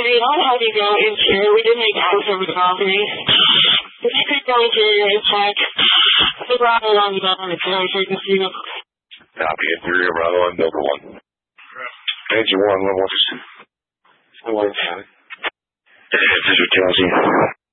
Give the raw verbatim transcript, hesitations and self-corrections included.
Sorry, I'll have you go interior. We did make house over the property. If you could go interior and check the Bravo on the bottom of the so you can see the... Copy, interior Bravo on Delta one. Engine one, level one. One, County. This is Kelsey.